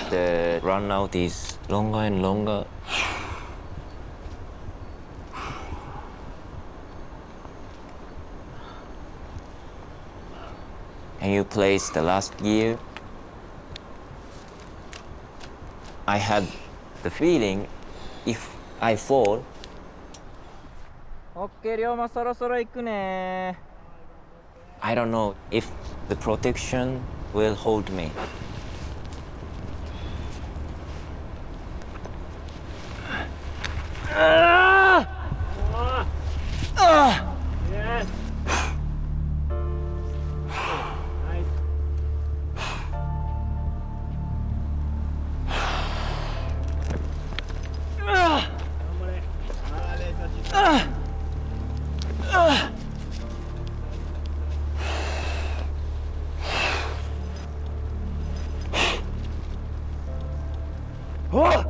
the run out is longer and longer. And you place the last gear. I had the feeling if I fall. OK、龍馬そろそろ行くね。 I don't know if the protection will hold me. Yes. Nice. Oh!